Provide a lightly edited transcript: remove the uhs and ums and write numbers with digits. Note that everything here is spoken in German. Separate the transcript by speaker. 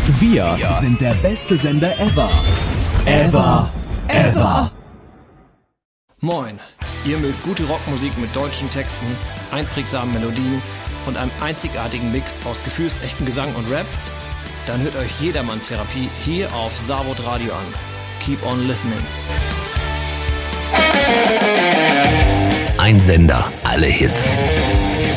Speaker 1: Wir sind der beste Sender ever. Ever.
Speaker 2: Moin, ihr mögt gute Rockmusik mit deutschen Texten, einprägsamen Melodien und einem einzigartigen Mix aus gefühlsechtem Gesang und Rap? Dann hört euch Jedermann-Therapie hier auf Savod Radio an. Keep on listening.
Speaker 1: Ein Sender, alle Hits.